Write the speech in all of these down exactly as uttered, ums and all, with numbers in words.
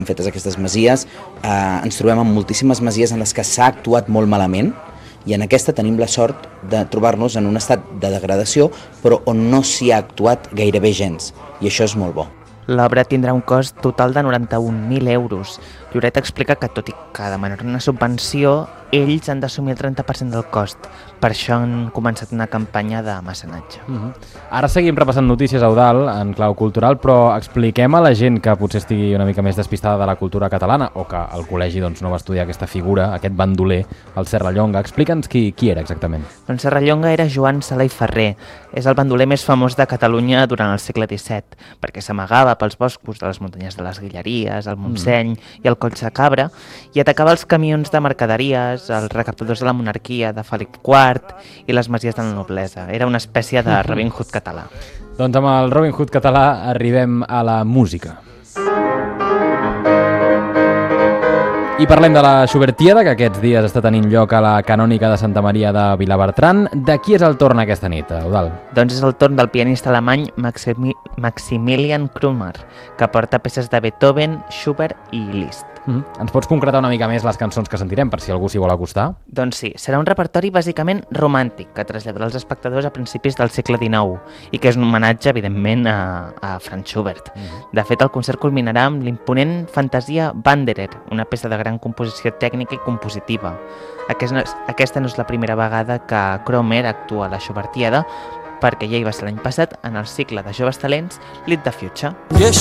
fetes aquestes masies, eh, ens trobem amb moltíssimes masies en les que s'ha actuat molt malament, i en aquesta tenim la sort de trobar-nos en un estat de degradació, però on no s'hi ha actuat gairebé gens, i això és molt bo. L'obra tindrà un cost total de noranta-un mil euros. Lloret explica que, tot i que demanen una subvenció, ells han d'assumir el trenta per cent del cost. Per això han començat una campanya de mecenatge. Uh-huh. Ara seguim repassant notícies, Eudald, en clau cultural, però expliquem a la gent que potser estigui una mica més despistada de la cultura catalana o que al col·legi doncs, no va estudiar aquesta figura, aquest bandoler, el Serrallonga. Explica'ns qui, qui era exactament. Doncs Serrallonga era Joan Sala i Ferrer. És el bandoler més famós de Catalunya durant el segle disset, perquè s'amagava pels boscos de les muntanyes de les Guilleries, el Montseny mm. i el Coll de Cabra, i atacava els camions de mercaderies, els recaptadors de la monarquia de Felip quart i les masies de la noblesa. Era una espècie de Robin Hood català. Doncs amb el Robin Hood català arribem a la música. I parlem de la Schubertiada, que aquests dies està tenint lloc a la Canònica de Santa Maria de Vilabertran. De qui és el torn aquesta nit, Eudald? Doncs és el torn del pianista alemany Maximi- Maximilian Krummer, que porta peces de Beethoven, Schubert i Liszt. Mm-hmm. Ens pots concretar una mica més les cançons que sentirem, per si algú s'hi vol acostar? Doncs sí, serà un repertori bàsicament romàntic, que traslladarà els espectadors a principis del segle dinou, i que és un homenatge, evidentment, a, a Franz Schubert. Mm-hmm. De fet, el concert culminarà amb l'imponent Fantasia Wanderer, una peça de gran composició tècnica i compositiva. Aquest no és, aquesta no és la primera vegada que Krummer actua a la Schubertiada, perquè ja hi va ser l'any passat en el cicle de joves talents Lit the Future.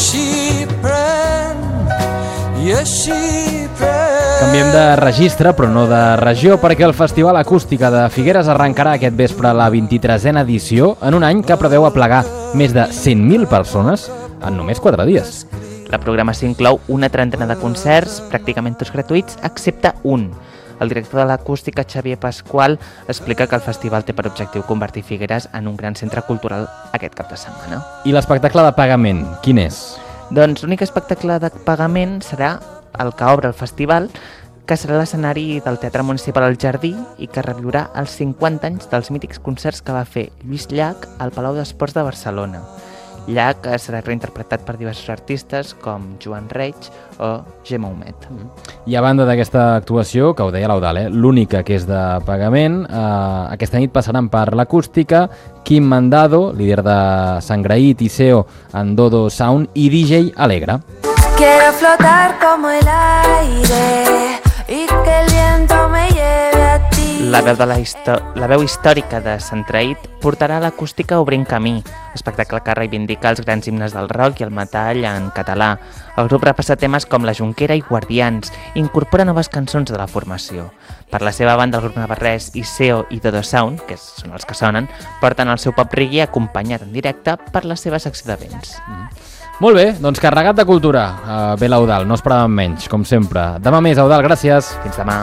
Canviem de registre, però no de regió, perquè el Festival Acústica de Figueres arrencarà aquest vespre la vint-i-tresena edició en un any que preveu aplegar més de cent mil persones en només quatre dies. La programació inclou una trentena de concerts, pràcticament tots gratuïts, excepte un. El director de l'Acústica, Xavier Pasqual, explica que el festival té per objectiu convertir Figueres en un gran centre cultural aquest cap de setmana. I l'espectacle de pagament, quin és? Doncs l'únic espectacle de pagament serà el que obre el festival, que serà l'escenari del Teatre Municipal al Jardí i que reviurà els cinquanta anys dels mítics concerts que va fer Lluís Llach al Palau d'Esports de Barcelona. Llach serà reinterpretat per diversos artistes com Joan Reig o Gemma Humet. I a banda d'aquesta actuació, que ho deia l'Eudald, eh, l'única que és de pagament, eh, aquesta nit passaran per l'Acústica Quim Mandado, líder de Sangraït i C E O en Dodo Sound, i D J Alegre. Quiero flotar como el aire y que el viento me lleve a ti. La veu, de la, la veu històrica de Santraït portarà a l'Acústica Obrint Camí, espectacle que reivindica els grans himnes del rock i el metall en català. El grup repassa temes com La Jonquera i Guardians i incorpora noves cançons de la formació. Per la seva banda, el grup navarrès i C E O i Dodo Sound, que són els que sonen, porten el seu pop reggae acompanyat en directe per la seva secció de vents. Mm. Molt bé, doncs carregat de cultura. Uh, bé, l'Eudald, no esperàvem menys, com sempre. Demà més, Eudald, gràcies. Fins demà.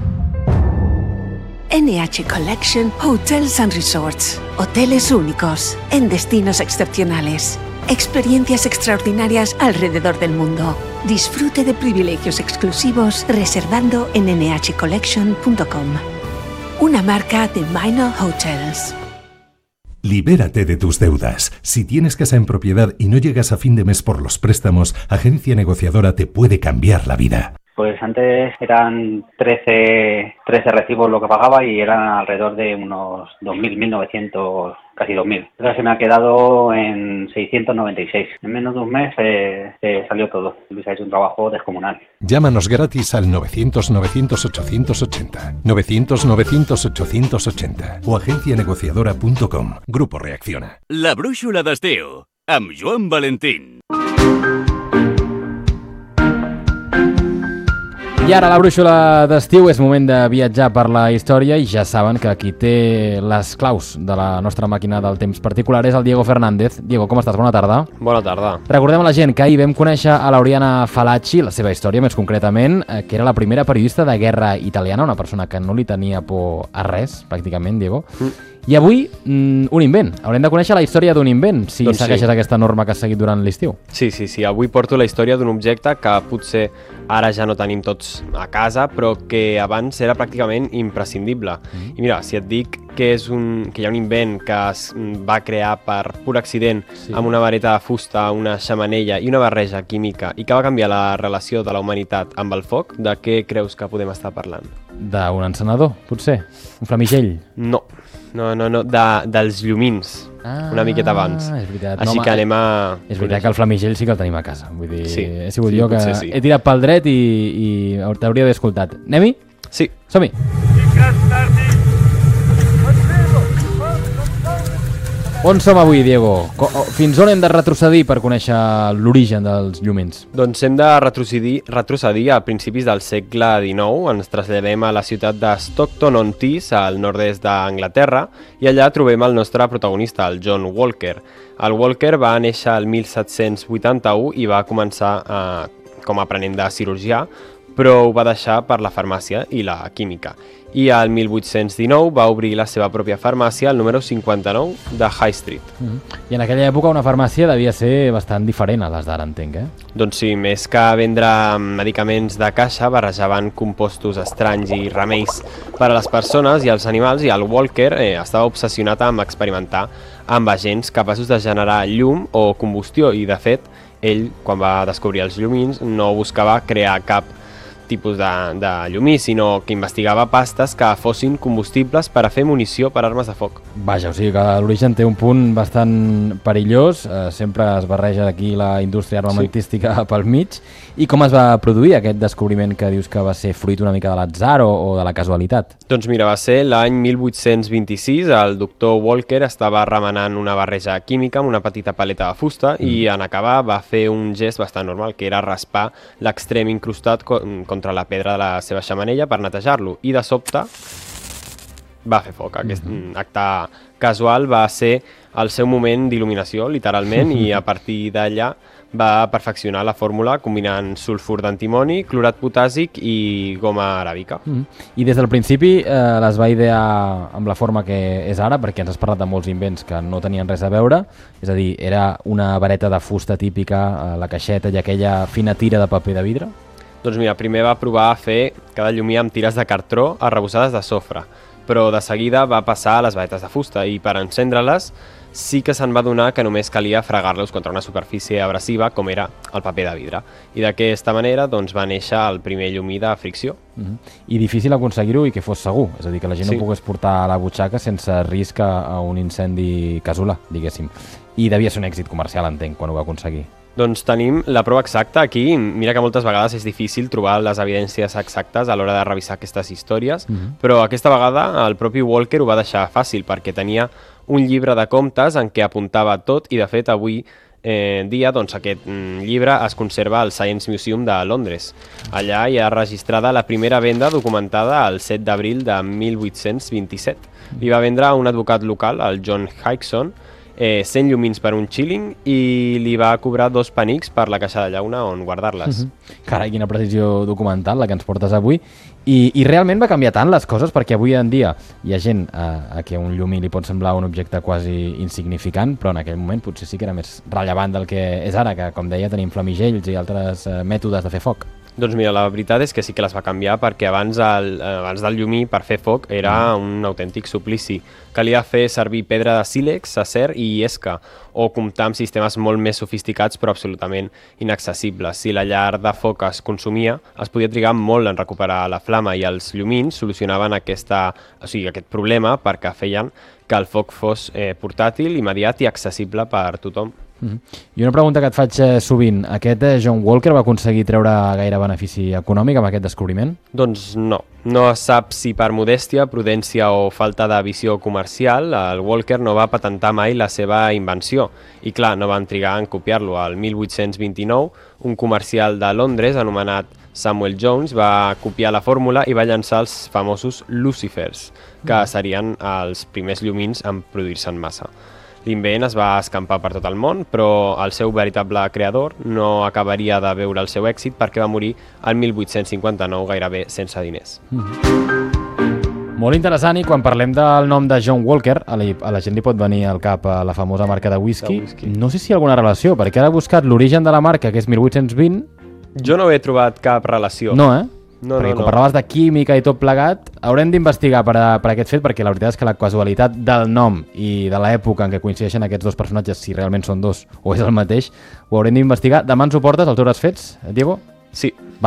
N H Collection Hotels and Resorts. Hoteles únicos en destinos excepcionales. Experiencias extraordinarias alrededor del mundo. Disfrute de privilegios exclusivos reservando en n h collection punto com. Una marca de Minor Hotels. Libérate de tus deudas. Si tienes casa en propiedad y no llegas a fin de mes por los préstamos, Agencia Negociadora te puede cambiar la vida. Pues antes eran trece, trece recibos lo que pagaba y eran alrededor de unos dos mil, mil novecientos, casi dos mil. Ahora se me ha quedado en seiscientos noventa y seis. En menos de un mes eh, eh, salió todo. Luis ha hecho un trabajo descomunal. Llámanos gratis al novecientos, novecientos, ochocientos ochenta. novecientos, novecientos, ochocientos ochenta. O agencia negociadora punto com. Grupo Reacciona. La brúixola d'estiu, amb Joan Valentín. I ara la brúixola d'estiu és moment de viatjar per la història i ja saben que qui té les claus de la nostra màquina del temps particular és el Diego Fernández. Diego, com estàs? Bona tarda. Bona tarda. Recordem a la gent que ahir vam conèixer a l'Oriana Falacci, la seva història més concretament, que era la primera periodista de guerra italiana, una persona que no li tenia por a res, pràcticament, Diego. Mm. I avui, mm, un invent. Haurem de conèixer la història d'un invent, si doncs segueixes sí. aquesta norma que has seguit durant l'estiu. Sí, sí, sí. Avui porto la història d'un objecte que potser ara ja no tenim tots a casa, però que abans era pràcticament imprescindible. Mm. I mira, si et dic que, és un, que hi ha un invent que es va crear per pur accident sí. amb una vareta de fusta, una xemeneia i una barreja química i que va canviar la relació de la humanitat amb el foc, de què creus que podem estar parlant? D'un encenedor, potser? Un flamigell? No, no, no, no de, dels llumins. Ah, una miqueta abans. És veritat. Així no, que anem a... És veritat que el flamigell sí que el tenim a casa. Vull dir, sí, he sigut sí, jo que sí. he tirat pel dret i, i t'hauria d'haver escoltat. Anem-hi? Sí. Som-hi. On som avui, Diego? Fins on hem de retrocedir per conèixer l'origen dels llumins? Doncs hem de retrocedir, retrocedir a principis del segle dinou. Ens traslladem a la ciutat de Stockton-on-Tees, al nord-est d'Anglaterra, i allà trobem el nostre protagonista, el John Walker. El Walker va néixer el mil set-cents vuitanta-u i va començar eh, com a aprenent de cirurgià, però ho va deixar per la farmàcia i la química. I al mil vuit-cents dinou va obrir la seva pròpia farmàcia al número cinquanta-nou de High Street. Mm-hmm. I en aquella època una farmàcia devia ser bastant diferent a les d'ara, entenc, eh? Doncs sí, més que vendre medicaments de caixa, barrejaven compostos estranys i remeis per a les persones i els animals, i el Walker eh, estava obsessionat amb experimentar amb agents capaços de generar llum o combustió, i de fet, ell, quan va descobrir els llumins, no buscava crear cap tipus de, de llumí, sinó que investigava pastes que fossin combustibles per a fer munició per armes de foc. Vaja, o sigui que l'origen té un punt bastant perillós, eh, sempre es barreja aquí la indústria armamentística sí. pel mig. I com es va produir aquest descobriment que dius que va ser fruit una mica de l'atzar o, o de la casualitat? Doncs mira, va ser l'any mil vuit-cents vint-i-sis, el doctor Walker estava remenant una barreja química amb una petita paleta de fusta mm. i en acabar va fer un gest bastant normal, que era raspar l'extrem incrustat contra contra la pedra de la seva xemeneia per netejar-lo, i de sobte va fer foc. Aquest mm-hmm. acte casual va ser el seu moment d'il·luminació, literalment, i a partir d'allà va perfeccionar la fórmula combinant sulfur d'antimoni, clorat potàssic i goma aràbica. Mm-hmm. I des del principi eh, les va idear amb la forma que és ara, perquè ens has parlat de molts invents que no tenien res a veure, és a dir, era una vareta de fusta típica, eh, la caixeta i aquella fina tira de paper de vidre? Doncs mira, primer va provar a fer cada llumí amb tires de cartró arrebossades de sofre, però de seguida va passar a les varetes de fusta i per encendre-les sí que se'n va adonar que només calia fregar-los contra una superfície abrasiva com era el paper de vidre. I d'aquesta manera doncs, va néixer el primer llumí de fricció. Uh-huh. I difícil aconseguir-ho i que fos segur, és a dir, que la gent sí. no pogués portar a la butxaca sense risc a un incendi casolà, diguéssim. I devia ser un èxit comercial, entenc, quan ho va aconseguir. Doncs tenim la prova exacta aquí. Mira que moltes vegades és difícil trobar les evidències exactes a l'hora de revisar aquestes històries, mm-hmm. però aquesta vegada el propi Walker ho va deixar fàcil perquè tenia un llibre de comptes en què apuntava tot, i de fet avui eh, dia doncs, aquest mm, llibre es conserva al Science Museum de Londres. Allà hi ha registrada la primera venda documentada el set d'abril de mil vuit-cents vint-i-set. Li va vendre a un advocat local, el John Hickson, Eh, cent llumins per un xíling, i li va cobrar dos penics per la caixa de llauna on guardar-les. Uh-huh. Carai, quina precisió documental la que ens portes avui. I, i realment va canviar tant les coses, perquè avui en dia hi ha gent a, a què un llumí li pot semblar un objecte quasi insignificant, però en aquell moment potser sí que era més rellevant del que és ara, que com deia tenim flamigells i altres eh, mètodes de fer foc. Doncs mira, la veritat és que sí que les va canviar, perquè abans, el, abans del llumí per fer foc era un autèntic suplici. Calia fer servir pedra de sílex, acer i esca, o comptar amb sistemes molt més sofisticats però absolutament inaccessibles. Si la llar de foc es consumia, es podia trigar molt en recuperar la flama, i els llumins solucionaven aquesta, o sigui, aquest problema perquè feien que el foc fos eh, portàtil, immediat i accessible per tothom. Mm-hmm. I una pregunta que et faig eh, sovint, aquest eh, John Walker va aconseguir treure gaire benefici econòmic amb aquest descobriment? Doncs no, no es sap si per modèstia, prudència o falta de visió comercial el Walker no va patentar mai la seva invenció, i clar, no van trigar en copiar-lo. Al mil vuit-cents vint-i-nou, un comercial de Londres anomenat Samuel Jones va copiar la fórmula i va llançar els famosos Lucifers, que serien els primers llumins en produir-se en massa. L'invent es va escampar per tot el món, però el seu veritable creador no acabaria de veure el seu èxit perquè va morir el mil vuit-cents cinquanta-nou gairebé sense diners. Mm-hmm. Molt interessant, i quan parlem del nom de John Walker, a la, a la gent li pot venir al cap a la famosa marca de whisky. de whisky. No sé si hi ha alguna relació, perquè ara he buscat l'origen de la marca, que és mil vuit-cents vint, Jo no he trobat cap relació. No, eh? No, perquè no, quan no. parlaves de química i tot plegat, haurem d'investigar per, a, per aquest fet, perquè la veritat és que la casualitat del nom i de l'època en què coincideixen aquests dos personatges, si realment són dos o és el mateix, ho haurem d'investigar. Demà ens ho portes, els hauràs fets, Diego? Sí. Va,